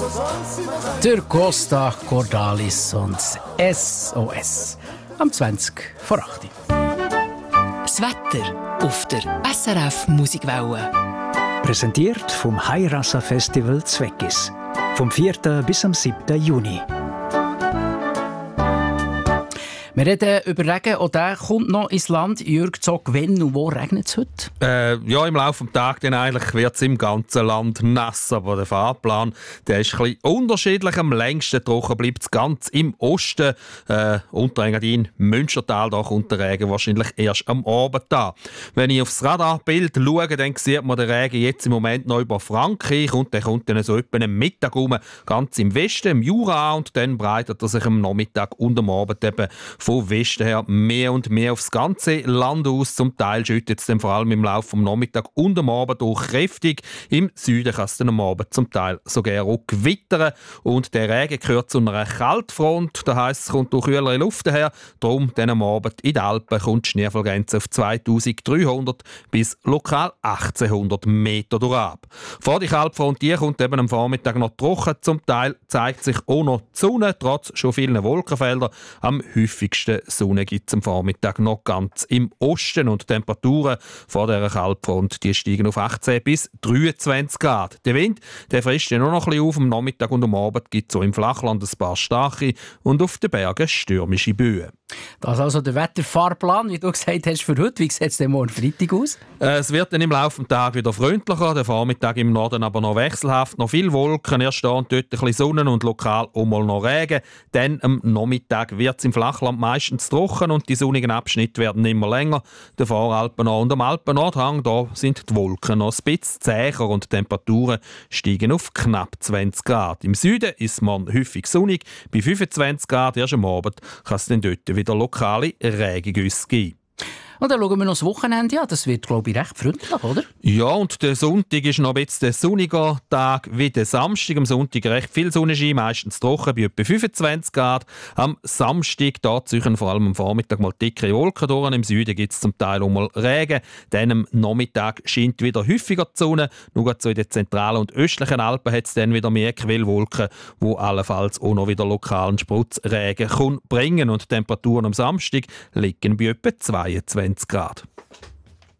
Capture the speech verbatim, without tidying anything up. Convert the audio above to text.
Der Costa Cordalis und S O S. Am zwanzig vor acht. Das Wetter auf der S R F Musikwelle. Präsentiert vom Hairasa Festival Zweckis. Vom vierten bis am siebten Juni. Wir reden über Regen, auch der kommt noch ins Land. Jürg Zog, wenn und wo regnet es heute? Äh, ja, im Laufe des Tages eigentlich wird es im ganzen Land nass, aber der Fahrplan der ist ein bisschen unterschiedlich. Am längsten trocken bleibt es ganz im Osten. Äh, Unterengadin, Münstertal, da kommt der Regen wahrscheinlich erst am Abend da. Wenn ich aufs Radarbild schaue, dann sieht man den Regen jetzt im Moment noch über Frankreich und der kommt dann so etwa am Mittag rum, ganz im Westen, im Jura, und dann breitet er sich am Nachmittag und am Abend eben von Westen her mehr und mehr aufs ganze Land aus. Zum Teil schüttet es dann vor allem im Laufe des Nachmittags und am Abend auch kräftig. Im Süden kann es dann am Abend zum Teil sogar auch gewittern. Und der Regen gehört zu einer Kaltfront. Das heisst, es kommt durch kühlere Luft daher. Darum dann am Abend in den Alpen kommt die Schneefallgrenze auf zweitausenddreihundert bis lokal achtzehnhundert Meter durch ab. Vor die Kaltfront die kommt eben am Vormittag noch trocken. Zum Teil zeigt sich auch noch die Sonne, trotz schon vielen Wolkenfeldern. Am häufigsten Sonne gibt es am Vormittag noch ganz im Osten. Und die Temperaturen vor dieser Kaltfront die steigen auf achtzehn bis dreiundzwanzig Grad. Der Wind der frisst ja nur noch ein bisschen auf. Am Nachmittag und am Abend gibt es so im Flachland ein paar starke und auf den Bergen stürmische Böen. Das ist also der Wetterfahrplan, wie du gesagt hast, für heute. Wie sieht es denn morgen Freitag aus? Äh, es wird dann im Laufe des Tages wieder freundlicher. Der Vormittag im Norden aber noch wechselhaft. Noch viele Wolken, erst da und dort ein bisschen Sonne und lokal auch mal noch Regen. Dann am Nachmittag wird es im Flachland meistens trocken und die sonnigen Abschnitte werden immer länger. Der Voralpen und am Alpennordhang da sind die Wolken noch ein bisschen zäher und die Temperaturen steigen auf knapp zwanzig Grad. Im Süden ist man häufig sonnig, bei fünfundzwanzig Grad. Erst am Abend kann es dann dort wieder lokale Regengüsse geben. Und dann schauen wir noch das Wochenende an. Das wird, glaube ich, recht freundlich, oder? Ja, und der Sonntag ist noch ein bisschen sonniger Tag wie der Samstag. Am Sonntag recht viel Sonnenschein, meistens trocken bei etwa fünfundzwanzig Grad. Am Samstag da ziehen vor allem am Vormittag mal dickere Wolken durch. Im Süden gibt es zum Teil auch mal Regen. Dann am Nachmittag scheint wieder häufiger die Sonne. Nur so in den zentralen und östlichen Alpen hat es dann wieder mehr Quellwolken, die allenfalls auch noch wieder lokalen Spritzregen bringen. Und die Temperaturen am Samstag liegen bei etwa zweiundzwanzig Grad.